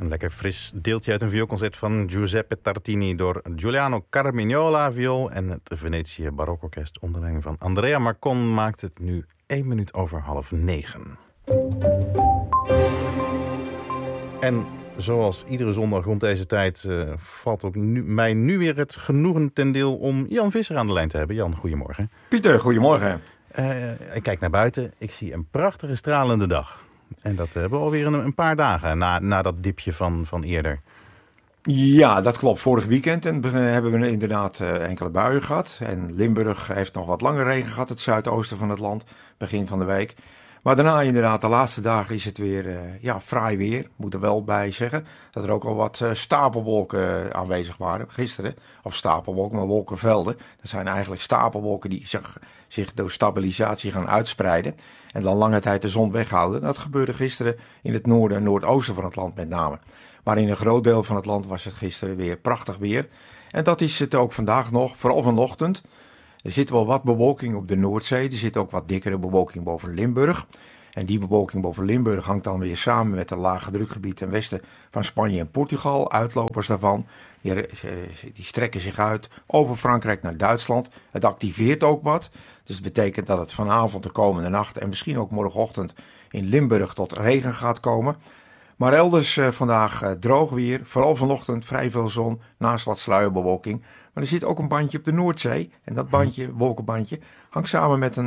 Een lekker fris deeltje uit een vioolconcert van Giuseppe Tartini door Giuliano Carmignola viool en het Venetië Barokorkest onder leiding van Andrea Marcon maakt het nu 1 minuut over 8:30. En zoals iedere zondag rond deze tijd valt ook mij nu weer het genoegen ten deel om Jan Visser aan de lijn te hebben. Jan, goedemorgen. Pieter, goedemorgen. Ik kijk naar buiten. Ik zie een prachtige stralende dag. En dat hebben we alweer een paar dagen na dat dipje van eerder. Ja, dat klopt. Vorig weekend hebben we inderdaad enkele buien gehad. En Limburg heeft nog wat langer regen gehad, het zuidoosten van het land, begin van de week. Maar daarna inderdaad, de laatste dagen is het weer fraai weer. Moet er wel bij zeggen dat er ook al wat stapelwolken aanwezig waren gisteren. Of stapelwolken, maar wolkenvelden. Dat zijn eigenlijk stapelwolken die zich door stabilisatie gaan uitspreiden. En dan lange tijd de zon weghouden. Dat gebeurde gisteren in het noorden en noordoosten van het land met name. Maar in een groot deel van het land was het gisteren weer prachtig weer. En dat is het ook vandaag nog, vooral vanochtend. Er zit wel wat bewolking op de Noordzee. Er zit ook wat dikkere bewolking boven Limburg. En die bewolking boven Limburg hangt dan weer samen met een lage drukgebied ten westen van Spanje en Portugal. Uitlopers daarvan, die strekken zich uit over Frankrijk naar Duitsland. Het activeert ook wat. Dus het betekent dat het vanavond, de komende nacht en misschien ook morgenochtend in Limburg tot regen gaat komen. Maar elders vandaag droog weer, vooral vanochtend vrij veel zon, naast wat sluierbewolking. Maar er zit ook een bandje op de Noordzee. En dat bandje, wolkenbandje, hangt samen met een